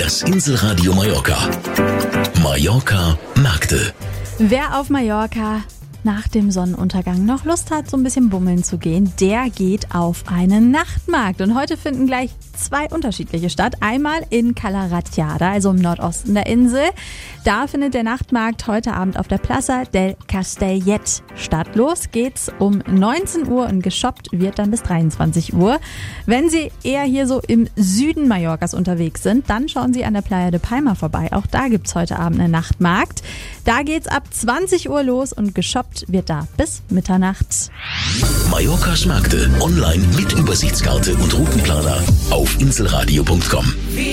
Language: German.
Das Inselradio Mallorca. Mallorca Märkte. Wer auf Mallorca nach dem Sonnenuntergang noch Lust hat, so ein bisschen bummeln zu gehen, der geht auf einen Nachtmarkt. Und heute finden gleich zwei unterschiedliche statt. Einmal in Cala Ratjada, also im Nordosten der Insel. Da findet der Nachtmarkt heute Abend auf der Plaza del Castellet statt. Los geht's um 19 Uhr und geshoppt wird dann bis 23 Uhr. Wenn Sie eher hier so im Süden Mallorcas unterwegs sind, dann schauen Sie an der Playa de Palma vorbei. Auch da gibt's heute Abend einen Nachtmarkt. Da geht's ab 20 Uhr los und geshoppt wird da bis Mitternacht. Mallorcas Märkte online mit Übersichtskarte und Routenplaner auf inselradio.com.